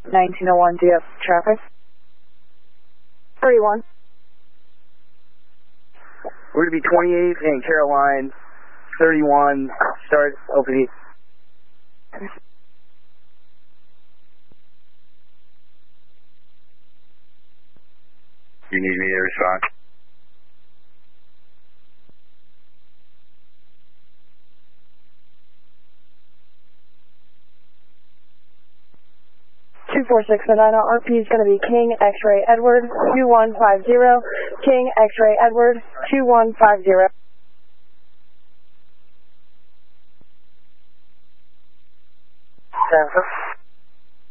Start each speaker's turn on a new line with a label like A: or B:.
A: 1901, do you have traffic?
B: 31.
C: We're going to be 28 and Caroline, 31, start OPD.
D: You need me to respond?
B: RP is going to be King X-Ray Edward 2150. King X-Ray Edward 2150.
C: Stanford.